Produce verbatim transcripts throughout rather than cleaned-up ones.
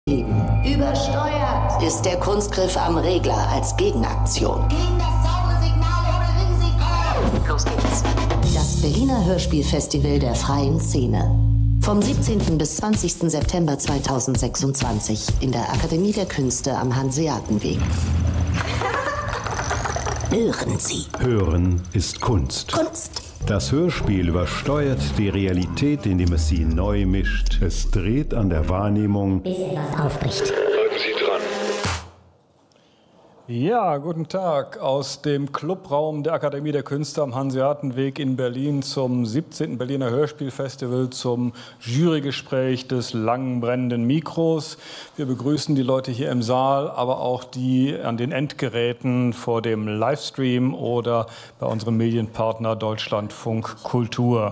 Übersteuert ist der Kunstgriff am Regler als Gegenaktion. Gegen das saure Signal ohne Risiko. Los geht's. Das Berliner Hörspielfestival der freien Szene. Vom siebzehnten bis zwanzigsten September zweitausendsechsundzwanzig in der Akademie der Künste am Hanseatenweg. Hören Sie. Hören ist Kunst. Kunst. Das Hörspiel übersteuert die Realität, indem es sie neu mischt. Es dreht an der Wahrnehmung, bis etwas aufbricht. Bleiben Sie dran. Ja, guten Tag aus dem Clubraum der Akademie der Künste am Hanseatenweg in Berlin zum siebzehnten Berliner Hörspielfestival, zum Jurygespräch des langen brennenden Mikros. Wir begrüßen die Leute hier im Saal, aber auch die an den Endgeräten vor dem Livestream oder bei unserem Medienpartner Deutschlandfunk Kultur.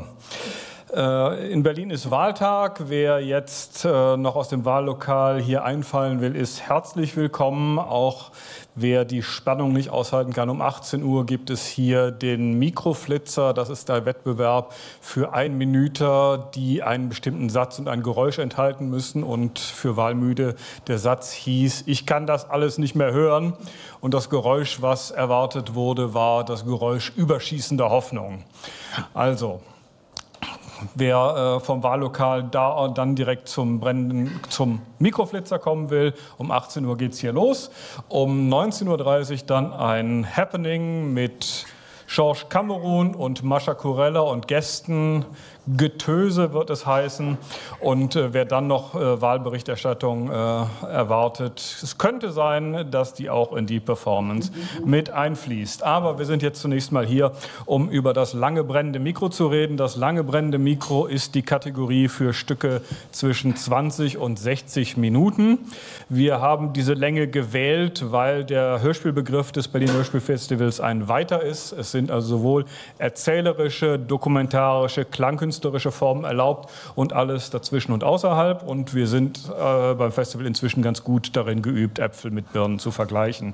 In Berlin ist Wahltag. Wer jetzt noch aus dem Wahllokal hier einfallen will, ist herzlich willkommen. Auch wer die Spannung nicht aushalten kann, um achtzehn Uhr gibt es hier den Mikroflitzer. Das ist der Wettbewerb für Einminüter, die einen bestimmten Satz und ein Geräusch enthalten müssen. Und für Wahlmüde der Satz hieß: Ich kann das alles nicht mehr hören. Und das Geräusch, was erwartet wurde, war das Geräusch überschießender Hoffnung. Also, wer äh, vom Wahllokal da dann direkt zum brennenden, zum Mikroflitzer kommen will, um achtzehn Uhr geht es hier los. Um neunzehn Uhr dreißig dann ein Happening mit Georges Cameron und Mascha Kurella und Gästen. Getöse wird es heißen. Und äh, wer dann noch äh, Wahlberichterstattung äh, erwartet, es könnte sein, dass die auch in die Performance mit einfließt. Aber wir sind jetzt zunächst mal hier, um über das lange brennende Mikro zu reden. Das lange brennende Mikro ist die Kategorie für Stücke zwischen zwanzig und sechzig Minuten. Wir haben diese Länge gewählt, weil der Hörspielbegriff des Berliner Hörspielfestivals ein weiter ist. Es sind also sowohl erzählerische, dokumentarische, klangkünstlerische Formen erlaubt und alles dazwischen und außerhalb. Und wir sind äh, beim Festival inzwischen ganz gut darin geübt, Äpfel mit Birnen zu vergleichen.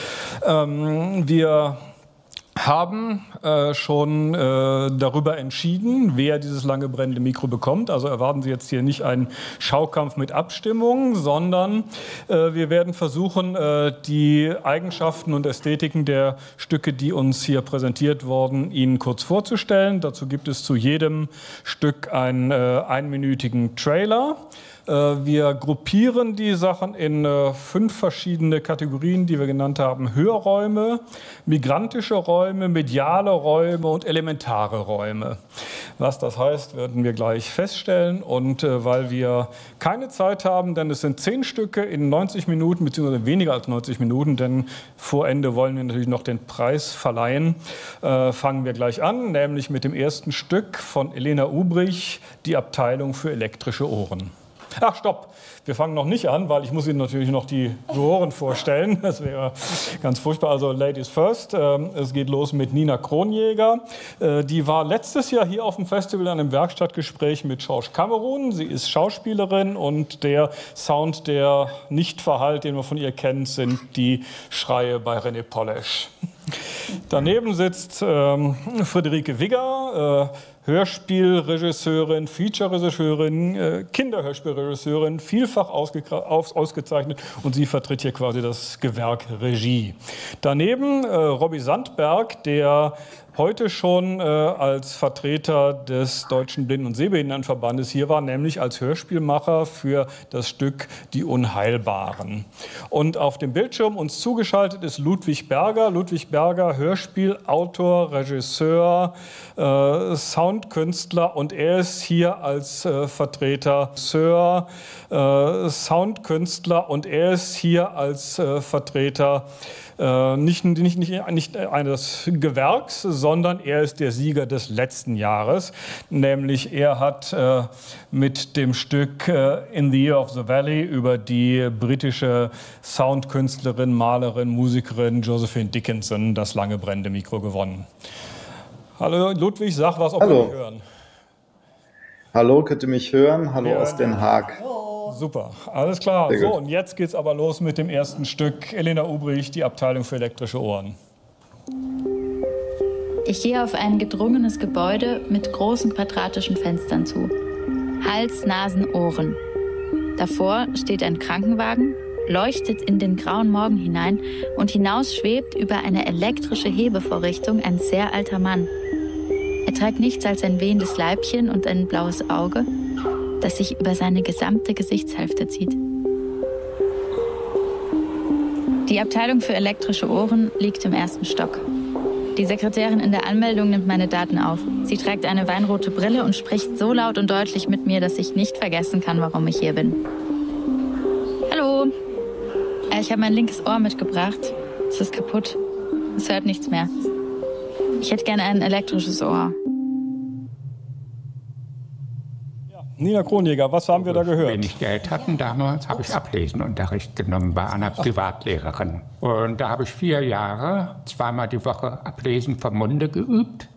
Ähm, wir haben äh, schon äh, darüber entschieden, wer dieses lange brennende Mikro bekommt. Also erwarten Sie jetzt hier nicht einen Schaukampf mit Abstimmung, sondern äh, wir werden versuchen, äh, die Eigenschaften und Ästhetiken der Stücke, die uns hier präsentiert wurden, Ihnen kurz vorzustellen. Dazu gibt es zu jedem Stück einen äh, einminütigen Trailer. Wir gruppieren die Sachen in fünf verschiedene Kategorien, die wir genannt haben: Hörräume, migrantische Räume, mediale Räume und elementare Räume. Was das heißt, werden wir gleich feststellen. Und äh, weil wir keine Zeit haben, denn es sind zehn Stücke in neunzig Minuten, beziehungsweise weniger als neunzig Minuten, denn vor Ende wollen wir natürlich noch den Preis verleihen, äh, fangen wir gleich an, nämlich mit dem ersten Stück von Elena Ubrich, die Abteilung für elektrische Ohren. Ach, stopp, wir fangen noch nicht an, weil ich muss Ihnen natürlich noch die Juroren vorstellen. Das wäre ganz furchtbar. Also Ladies first. Es geht los mit Nina Kronjäger. Die war letztes Jahr hier auf dem Festival an einem Werkstattgespräch mit Georges Cameron. Sie ist Schauspielerin und der Sound, der nicht verhallt, den wir von ihr kennen, sind die Schreie bei René Polesch. Daneben sitzt ähm, Friederike Wigger, äh, Hörspielregisseurin, Feature-Regisseurin, äh, Kinderhörspielregisseurin, vielfach ausge- aus- ausgezeichnet, und sie vertritt hier quasi das Gewerk Regie. Daneben äh, Robby Sandberg, der heute schon äh, als Vertreter des Deutschen Blinden- und Sehbehindertenverbandes hier war, nämlich als Hörspielmacher für das Stück Die Unheilbaren. Und auf dem Bildschirm uns zugeschaltet ist Ludwig Berger. Ludwig Berger, Hörspielautor, Regisseur, äh, Soundkünstler, und er ist hier als äh, Vertreter Sir, äh, Soundkünstler, und er ist hier als äh, Vertreter Äh, nicht, nicht, nicht, nicht eines Gewerks, sondern er ist der Sieger des letzten Jahres. Nämlich er hat äh, mit dem Stück äh, In the Year of the Valley über die britische Soundkünstlerin, Malerin, Musikerin Josephine Dickinson das lange brennende Mikro gewonnen. Hallo Ludwig, sag was, ob Hallo. wir mich hören. Hallo, könnt ihr mich hören? Hallo Ja, aus Den Haag. Super, alles klar. Sehr So, gut. und jetzt geht's aber los mit dem ersten Stück. Elena Ubrich, die Abteilung für elektrische Ohren. Ich gehe auf ein gedrungenes Gebäude mit großen quadratischen Fenstern zu. Hals, Nasen, Ohren. Davor steht ein Krankenwagen, leuchtet in den grauen Morgen hinein und hinaus schwebt über eine elektrische Hebevorrichtung ein sehr alter Mann. Er trägt nichts als ein wehendes Leibchen und ein blaues Auge, das sich über seine gesamte Gesichtshälfte zieht. Die Abteilung für elektrische Ohren liegt im ersten Stock. Die Sekretärin in der Anmeldung nimmt meine Daten auf. Sie trägt eine weinrote Brille und spricht so laut und deutlich mit mir, dass ich nicht vergessen kann, warum ich hier bin. Hallo. Ich habe mein linkes Ohr mitgebracht. Es ist kaputt. Es hört nichts mehr. Ich hätte gerne ein elektrisches Ohr. Nina Kronjäger, was haben wir da gehört? Wenn ich Geld hatten damals, habe ich Ablesenunterricht genommen bei einer Privatlehrerin. Und da habe ich vier Jahre, zweimal die Woche Ablesen vom Munde geübt.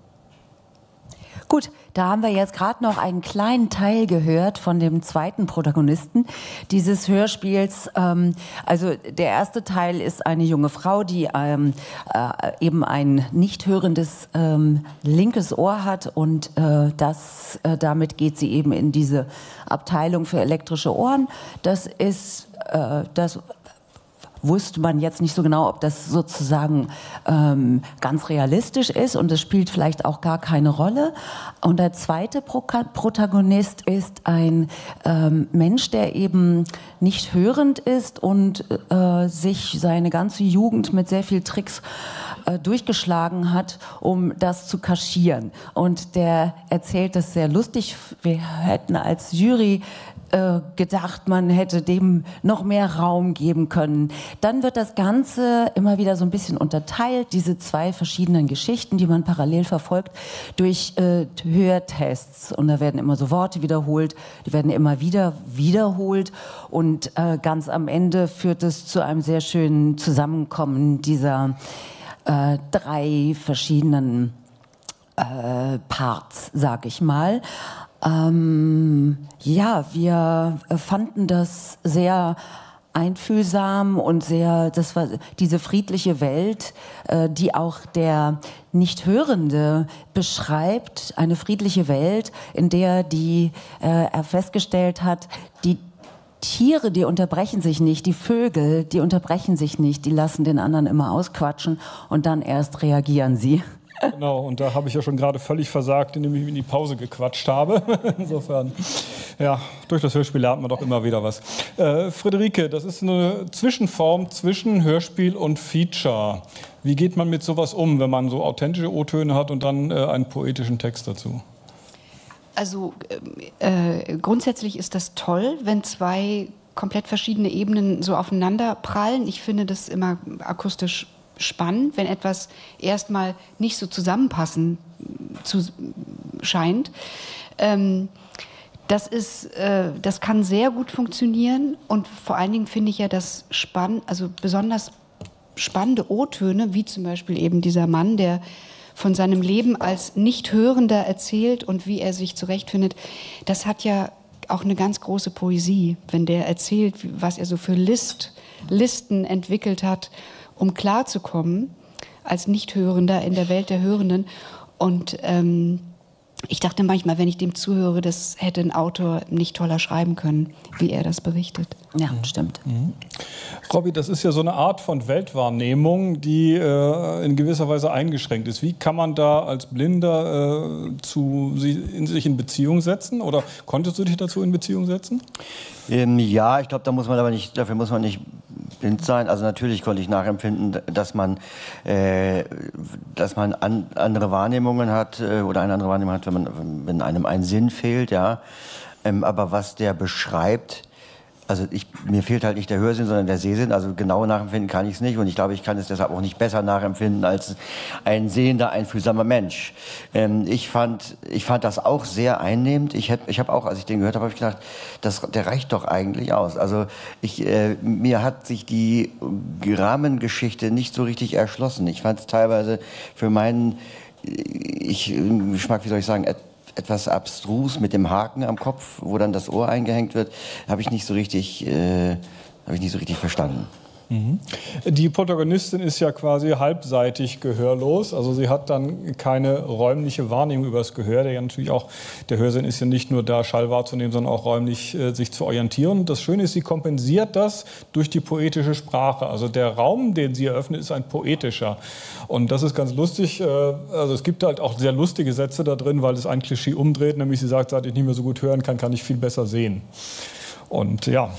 Gut, da haben wir jetzt gerade noch einen kleinen Teil gehört von dem zweiten Protagonisten dieses Hörspiels. Ähm, also der erste Teil ist eine junge Frau, die ähm, äh, eben ein nicht hörendes ähm, linkes Ohr hat und äh, das, äh, damit geht sie eben in diese Abteilung für elektrische Ohren. Das ist äh, das wusste man jetzt nicht so genau, ob das sozusagen ähm, ganz realistisch ist und es spielt vielleicht auch gar keine Rolle. Und der zweite Pro Protagonist ist ein ähm, Mensch, der eben nicht hörend ist und äh, sich seine ganze Jugend mit sehr viel Tricks äh, durchgeschlagen hat, um das zu kaschieren. Und der erzählt das sehr lustig. Wir hätten als Jury gedacht, man hätte dem noch mehr Raum geben können. Dann wird das Ganze immer wieder so ein bisschen unterteilt, diese zwei verschiedenen Geschichten, die man parallel verfolgt, durch äh, Hörtests. Und da werden immer so Worte wiederholt, die werden immer wieder wiederholt und äh, ganz am Ende führt es zu einem sehr schönen Zusammenkommen dieser äh, drei verschiedenen äh, Parts, sag ich mal. Ähm, ja, wir fanden das sehr einfühlsam und sehr, das war diese friedliche Welt, äh, die auch der Nichthörende beschreibt, eine friedliche Welt, in der die, äh, er festgestellt hat, die Tiere, die unterbrechen sich nicht, die Vögel, die unterbrechen sich nicht, die lassen den anderen immer ausquatschen und dann erst reagieren sie. Genau, und da habe ich ja schon gerade völlig versagt, indem ich in die Pause gequatscht habe. Insofern, ja, durch das Hörspiel lernt man doch immer wieder was. Äh, Friederike, das ist eine Zwischenform zwischen Hörspiel und Feature. Wie geht man mit sowas um, wenn man so authentische O-Töne hat und dann äh, einen poetischen Text dazu? Also äh, grundsätzlich ist das toll, wenn zwei komplett verschiedene Ebenen so aufeinander prallen. Ich finde das immer akustisch spannend, wenn etwas erstmal nicht so zusammenpassen zu, scheint. Ähm, das ist, äh, das kann sehr gut funktionieren und vor allen Dingen finde ich ja das spannend, also besonders spannende O-Töne, wie zum Beispiel eben dieser Mann, der von seinem Leben als Nichthörender erzählt und wie er sich zurechtfindet. Das hat ja auch eine ganz große Poesie, wenn der erzählt, was er so für List, Listen entwickelt hat, um klarzukommen als Nichthörender in der Welt der Hörenden. Und ähm, ich dachte manchmal, wenn ich dem zuhöre, das hätte ein Autor nicht toller schreiben können, wie er das berichtet. Ja, stimmt. Mhm. Robby, das ist ja so eine Art von Weltwahrnehmung, die äh, in gewisser Weise eingeschränkt ist. Wie kann man da als Blinder äh, zu, sie, in sich in Beziehung setzen? Oder konntest du dich dazu in Beziehung setzen? Ähm, ja, ich glaube, da muss man aber nicht, dafür muss man nicht blind sein. Also natürlich konnte ich nachempfinden, dass man, äh, dass man an, andere Wahrnehmungen hat äh, oder eine andere Wahrnehmung hat, wenn man, wenn einem ein Sinn fehlt, ja. Ähm, aber was der beschreibt, also ich, mir fehlt halt nicht der Hörsinn, sondern der Sehsinn. Also genau nachempfinden kann ich es nicht. Und ich glaube, ich kann es deshalb auch nicht besser nachempfinden als ein sehender, einfühlsamer Mensch. Ähm, ich fand, ich fand das auch sehr einnehmend. Ich hätte, ich habe auch, als ich den gehört habe, habe ich gedacht, das, der reicht doch eigentlich aus. Also ich, äh, mir hat sich die Rahmengeschichte nicht so richtig erschlossen. Ich fand es teilweise für meinen, ich, Geschmack, wie soll ich sagen, etwas abstrus mit dem Haken am Kopf, wo dann das Ohr eingehängt wird, habe ich nicht so richtig, äh, habe ich nicht so richtig verstanden. Mhm. Die Protagonistin ist ja quasi halbseitig gehörlos, also sie hat dann keine räumliche Wahrnehmung über das Gehör, der ja natürlich auch, der Hörsinn ist ja nicht nur da, Schall wahrzunehmen, sondern auch räumlich äh, sich zu orientieren. Das Schöne ist, sie kompensiert das durch die poetische Sprache, also der Raum, den sie eröffnet, ist ein poetischer. Und das ist ganz lustig, äh, also es gibt halt auch sehr lustige Sätze da drin, weil es ein Klischee umdreht, nämlich sie sagt, seit ich nicht mehr so gut hören kann, kann ich viel besser sehen. Und ja,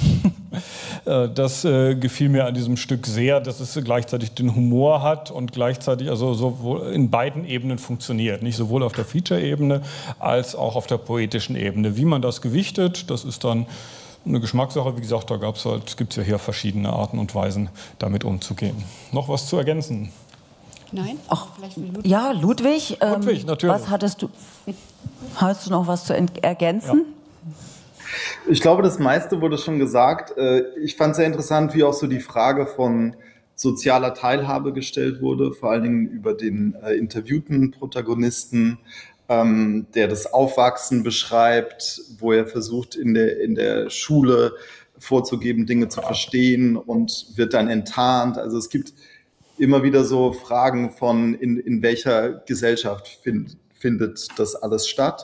das äh, gefiel mir an diesem Stück sehr, dass es gleichzeitig den Humor hat und gleichzeitig also sowohl in beiden Ebenen funktioniert. Nicht sowohl auf der Feature-Ebene als auch auf der poetischen Ebene. Wie man das gewichtet, das ist dann eine Geschmackssache. Wie gesagt, da gab's halt, gibt es ja hier verschiedene Arten und Weisen, damit umzugehen. Noch was zu ergänzen? Nein? Ach, Ludwig. Ja, Ludwig. Ähm, Ludwig, natürlich. Was hattest du? Hast du noch was zu ergänzen? Ja. Ich glaube, das meiste wurde schon gesagt. Ich fand sehr interessant, wie auch so die Frage von sozialer Teilhabe gestellt wurde, vor allen Dingen über den interviewten Protagonisten, der das Aufwachsen beschreibt, wo er versucht, in der, in der Schule vorzugeben, Dinge zu verstehen und wird dann enttarnt. Also es gibt immer wieder so Fragen von, in, in welcher Gesellschaft find, findet das alles statt.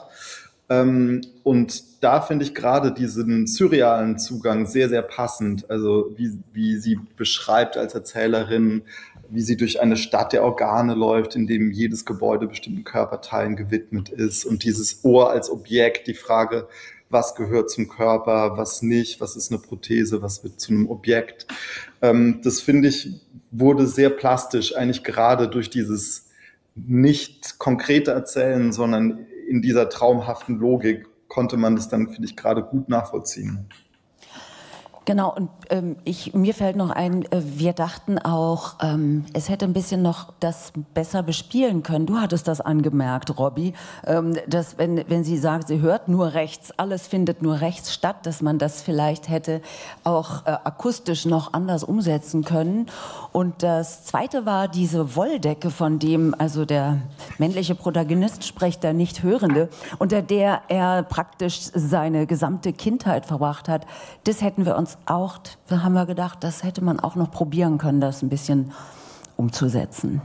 Und da finde ich gerade diesen surrealen Zugang sehr, sehr passend. Also wie, wie sie beschreibt als Erzählerin, wie sie durch eine Stadt der Organe läuft, in dem jedes Gebäude bestimmten Körperteilen gewidmet ist. Und dieses Ohr als Objekt, die Frage, was gehört zum Körper, was nicht, was ist eine Prothese, was wird zu einem Objekt. Das finde ich, wurde sehr plastisch, eigentlich gerade durch dieses nicht konkrete Erzählen, sondern in dieser traumhaften Logik konnte man das dann, finde ich, gerade gut nachvollziehen. Genau, und ähm, ich, mir fällt noch ein, äh, wir dachten auch, ähm, es hätte ein bisschen noch das besser bespielen können. Du hattest das angemerkt, Robby, ähm, dass wenn, wenn sie sagt, sie hört nur rechts, alles findet nur rechts statt, dass man das vielleicht hätte auch äh, akustisch noch anders umsetzen können. Und das Zweite war diese Wolldecke, von dem also der männliche Protagonist spricht, der Nichthörende, unter der er praktisch seine gesamte Kindheit verbracht hat. Das hätten wir uns auch, da haben wir gedacht, das hätte man auch noch probieren können, das ein bisschen umzusetzen.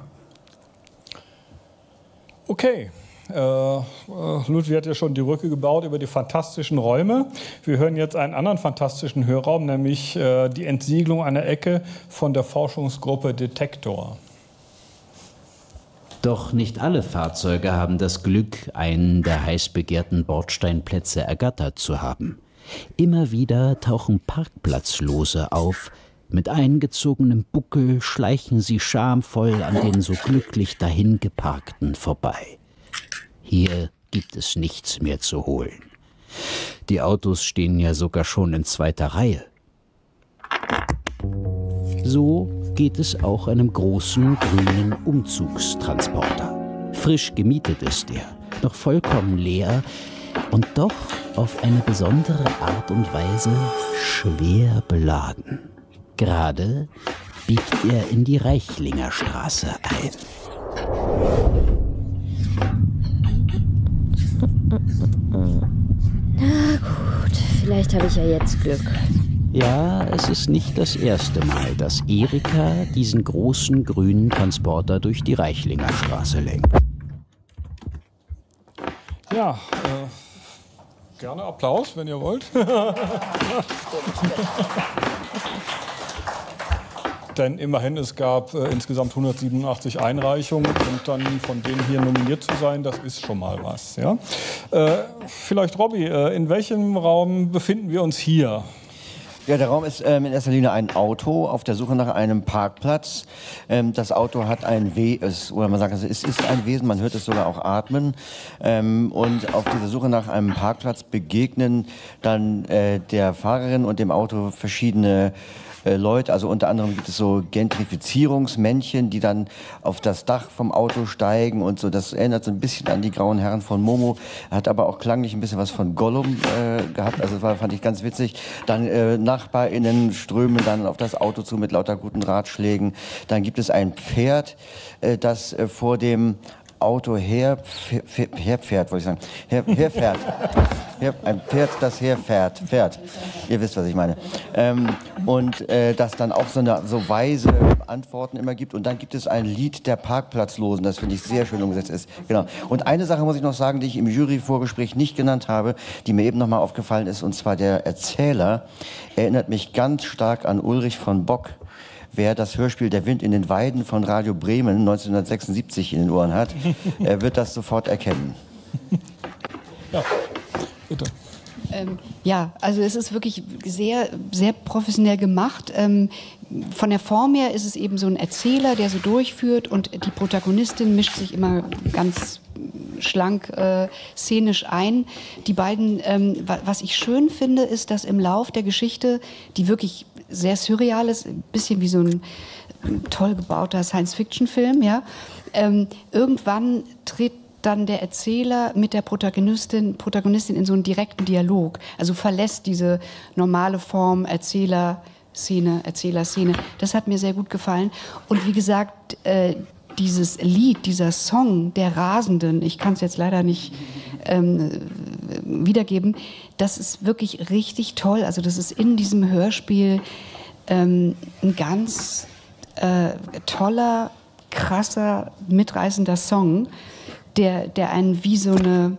Okay. Äh, Ludwig hat ja schon die Brücke gebaut über die fantastischen Räume. Wir hören jetzt einen anderen fantastischen Hörraum, nämlich äh, die Entsiegelung einer Ecke von der Forschungsgruppe Detektor. Doch nicht alle Fahrzeuge haben das Glück, einen der heiß begehrten Bordsteinplätze ergattert zu haben. Immer wieder tauchen Parkplatzlose auf. Mit eingezogenem Buckel schleichen sie schamvoll an den so glücklich dahin geparkten vorbei. Hier gibt es nichts mehr zu holen. Die Autos stehen ja sogar schon in zweiter Reihe. So geht es auch einem großen grünen Umzugstransporter. Frisch gemietet ist er, noch vollkommen leer, und doch auf eine besondere Art und Weise schwer beladen. Gerade biegt er in die Reichlinger Straße ein. Na gut, vielleicht habe ich ja jetzt Glück. Ja, es ist nicht das erste Mal, dass Erika diesen großen grünen Transporter durch die Reichlinger Straße lenkt. Ja, äh, gerne Applaus, wenn ihr wollt. Denn immerhin, es gab äh, insgesamt hundertsiebenundachtzig Einreichungen und dann von denen hier nominiert zu sein, das ist schon mal was. Ja? Äh, vielleicht, Robby, äh, in welchem Raum befinden wir uns hier? Ja, der Raum ist ähm, in erster Linie ein Auto auf der Suche nach einem Parkplatz. Ähm, das Auto hat ein Wesen, oder man sagt, es ist ein Wesen, man hört es sogar auch atmen. Ähm, und auf dieser Suche nach einem Parkplatz begegnen dann äh, der Fahrerin und dem Auto verschiedene äh, Leute. Also unter anderem gibt es so Gentrifizierungsmännchen, die dann auf das Dach vom Auto steigen und so. Das erinnert so ein bisschen an die Grauen Herren von Momo, hat aber auch klanglich ein bisschen was von Gollum äh, gehabt. Also das war, fand ich ganz witzig. Dann äh, NachbarInnen strömen dann auf das Auto zu mit lauter guten Ratschlägen. Dann gibt es ein Pferd, äh, das äh, vor dem Auto herfährt, herfährt, wollte ich sagen, her, herfährt. Her, ein Pferd, das herfährt, fährt. Ihr wisst, was ich meine. Ähm, und äh, das dann auch so, eine, so weise Antworten immer gibt. Und dann gibt es ein Lied der Parkplatzlosen, das finde ich sehr schön umgesetzt ist. Genau. Und eine Sache muss ich noch sagen, die ich im Juryvorgespräch nicht genannt habe, die mir eben noch mal aufgefallen ist, und zwar der Erzähler erinnert mich ganz stark an Ulrich von Bock. Wer das Hörspiel Der Wind in den Weiden von Radio Bremen neunzehnhundertsechsundsiebzig in den Ohren hat, er wird das sofort erkennen. Ja, bitte. Ähm, ja, also es ist wirklich sehr, sehr professionell gemacht. Ähm, von der Form her ist es eben so ein Erzähler, der so durchführt, und die Protagonistin mischt sich immer ganz schlank äh, szenisch ein. Die beiden, ähm, wa was ich schön finde, ist, dass im Lauf der Geschichte, die wirklich sehr surreal ist, ein bisschen wie so ein toll gebauter Science-Fiction-Film, ja, ähm, irgendwann tritt dann der Erzähler mit der Protagonistin, Protagonistin in so einen direkten Dialog. Also verlässt diese normale Form Erzähler-Szene, Erzähler-Szene. Das hat mir sehr gut gefallen. Und wie gesagt, äh, dieses Lied, dieser Song der Rasenden, ich kann es jetzt leider nicht ähm, wiedergeben, das ist wirklich richtig toll. Also das ist in diesem Hörspiel ähm, ein ganz äh, toller, krasser, mitreißender Song, der, der einen wie so eine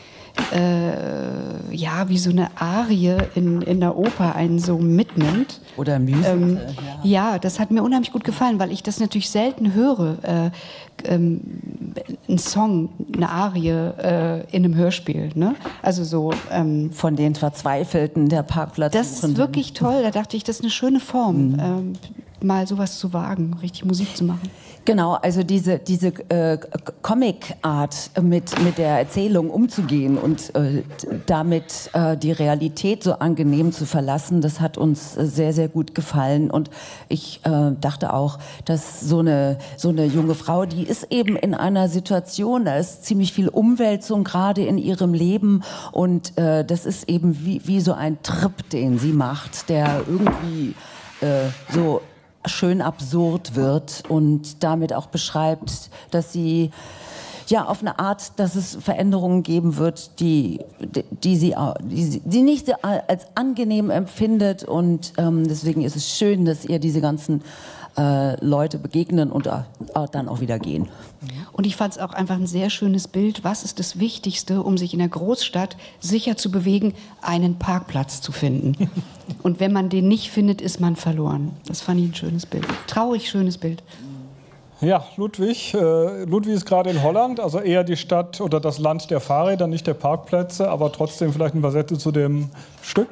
Äh, ja, wie so eine Arie in, in der Oper einen so mitnimmt. Oder Musical. Ähm, ja. ja, das hat mir unheimlich gut gefallen, weil ich das natürlich selten höre. Äh, ähm, ein Song, eine Arie äh, in einem Hörspiel. Ne? Also so ähm, von den Verzweifelten der Parkplatz. Das ist wirklich toll. Da dachte ich, das ist eine schöne Form, mhm. ähm, mal sowas zu wagen, richtig Musik zu machen. Genau, also diese, diese äh, Comic-Art, mit, mit der Erzählung umzugehen und äh, damit äh, die Realität so angenehm zu verlassen, das hat uns sehr, sehr gut gefallen. Und ich äh, dachte auch, dass so eine, so eine junge Frau, die ist eben in einer Situation, da ist ziemlich viel Umwälzung gerade in ihrem Leben, und äh, das ist eben wie, wie so ein Trip, den sie macht, der irgendwie äh, so schön absurd wird und damit auch beschreibt, dass sie ja auf eine Art, dass es Veränderungen geben wird, die, die, sie, die sie die nicht als angenehm empfindet, und ähm, deswegen ist es schön, dass ihr diese ganzen äh, Leute begegnen und äh, dann auch wieder gehen. Und ich fand es auch einfach ein sehr schönes Bild. Was ist das Wichtigste, um sich in der Großstadt sicher zu bewegen? Einen Parkplatz zu finden. Und wenn man den nicht findet, ist man verloren. Das fand ich ein schönes Bild. Traurig schönes Bild. Ja, Ludwig. Äh, Ludwig ist gerade in Holland, also eher die Stadt oder das Land der Fahrräder, nicht der Parkplätze, aber trotzdem vielleicht ein paar Sätze zu dem Stück.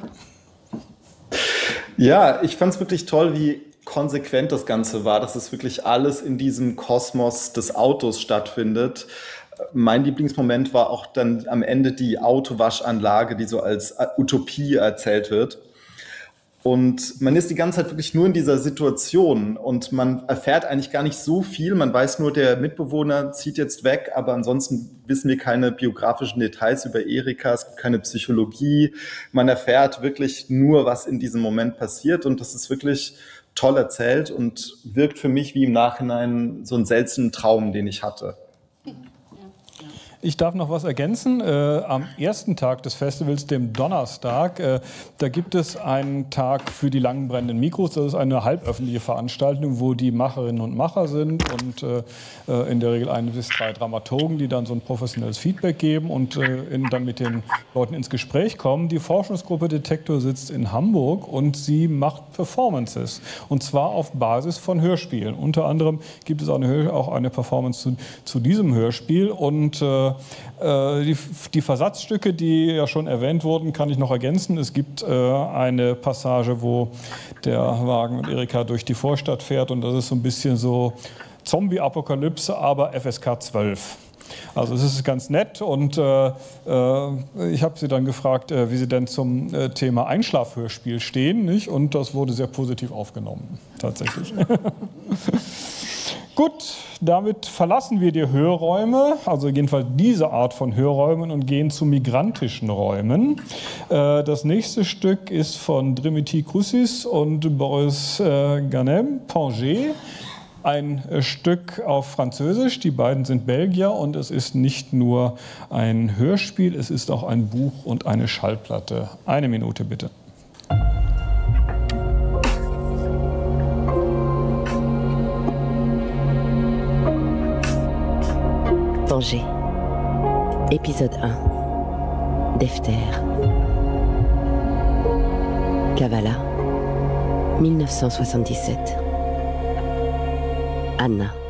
Ja, ich fand es wirklich toll, wie konsequent das Ganze war, dass es wirklich alles in diesem Kosmos des Autos stattfindet. Mein Lieblingsmoment war auch dann am Ende die Autowaschanlage, die so als Utopie erzählt wird. Und man ist die ganze Zeit wirklich nur in dieser Situation und man erfährt eigentlich gar nicht so viel. Man weiß nur, der Mitbewohner zieht jetzt weg, aber ansonsten wissen wir keine biografischen Details über Erika, es gibt keine Psychologie. Man erfährt wirklich nur, was in diesem Moment passiert, und das ist wirklich toll erzählt und wirkt für mich wie im Nachhinein so einen seltenen Traum, den ich hatte. Ich darf noch was ergänzen. Äh, am ersten Tag des Festivals, dem Donnerstag, äh, da gibt es einen Tag für die langen brennenden Mikros. Das ist eine halböffentliche Veranstaltung, wo die Macherinnen und Macher sind und äh, in der Regel ein bis drei Dramaturgen, die dann so ein professionelles Feedback geben und äh, in, dann mit den Leuten ins Gespräch kommen. Die Forschungsgruppe Detektor sitzt in Hamburg und sie macht Performances, und zwar auf Basis von Hörspielen. Unter anderem gibt es auch eine, auch eine Performance zu, zu diesem Hörspiel, und äh, Die, die Versatzstücke, die ja schon erwähnt wurden, kann ich noch ergänzen. Es gibt äh, eine Passage, wo der Wagen mit Erika durch die Vorstadt fährt, und das ist so ein bisschen so Zombie-Apokalypse, aber F S K zwölf. Also es ist ganz nett, und äh, äh, ich habe sie dann gefragt, äh, wie sie denn zum äh, Thema Einschlafhörspiel stehen, nicht? Und das wurde sehr positiv aufgenommen, tatsächlich. Gut, damit verlassen wir die Hörräume, also jedenfalls diese Art von Hörräumen, und gehen zu migrantischen Räumen. Äh, das nächste Stück ist von Dimitri Kroussis und Boris äh, Ganem, Pangé. ein Stück auf Französisch. Die beiden sind Belgier und es ist nicht nur ein Hörspiel, es ist auch ein Buch und eine Schallplatte. Eine Minute bitte. Danger. Épisode un. Defter. Kavala. mille neuf cent soixante-dix-sept. Anna.